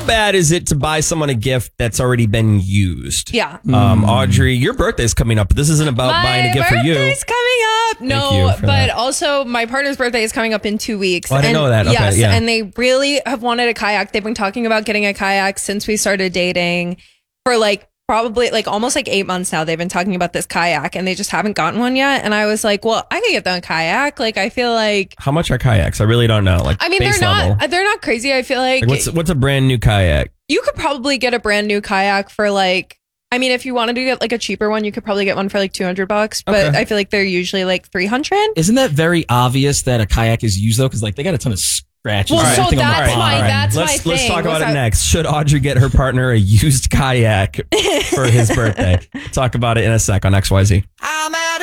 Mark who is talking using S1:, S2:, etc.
S1: bad is it to buy someone a gift that's already been used?
S2: Yeah.
S1: Audrey, your birthday's coming up. This isn't about buying a gift for you.
S2: My birthday's coming up. No, but also my partner's birthday is coming up in 2 weeks.
S1: Oh, I didn't know that. Okay,
S2: yes,
S1: yeah.
S2: and they really have wanted a kayak. They've been talking about getting a kayak since we started dating for like probably like almost like 8 months now. They've been talking about this kayak and they just haven't gotten one yet. And I was like, well, I could get them a kayak. Like, I feel like.
S1: How much are kayaks? I really don't know. Like,
S2: I mean,
S1: base
S2: they're
S1: level.
S2: not crazy. I feel like
S1: what's a brand new kayak?
S2: You could probably get a brand new kayak for like, I mean, if you wanted to get like a cheaper one, you could probably get one for like $200, but
S1: Okay.
S2: I feel like they're usually like $300.
S3: Isn't that very obvious that a kayak is used though? Because like they got a ton of scratches.
S2: Well,
S3: and
S2: so
S3: everything on the
S2: that's
S3: bottom.
S2: my that's my thing.
S1: Let's talk about
S2: Was
S1: it next. Should Audrey get her partner a used kayak for his birthday? Talk about it in a sec on XYZ.
S4: I'm at